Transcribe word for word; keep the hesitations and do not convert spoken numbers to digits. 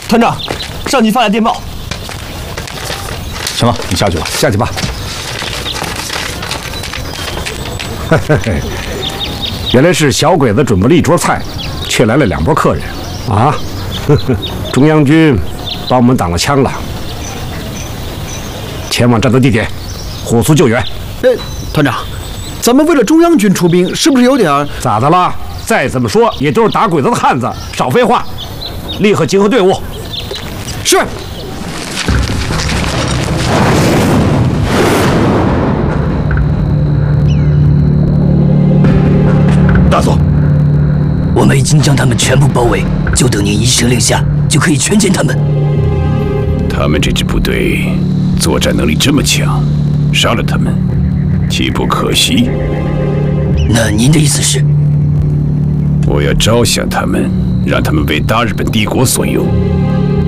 团长，上级发来电报。 行了，你下去吧， 下去吧。嘿嘿嘿，原来是小鬼子准备了一桌菜，却来了两拨客人啊！呵呵，中央军帮我们挡了枪了，前往战斗地点，火速救援。 哎，团长，咱们为了中央军出兵，是不是有点…… 咋的了？再怎么说也都是打鬼子的汉子，少废话，立刻集合队伍。 是。 大佐， 我们已经将他们全部包围，就等您一声令下，就可以全歼他们。 他们这支部队作战能力这么强，杀了他们，岂不可惜？ 那您的意思是？ 我要招降他们，让他们为大日本帝国所用。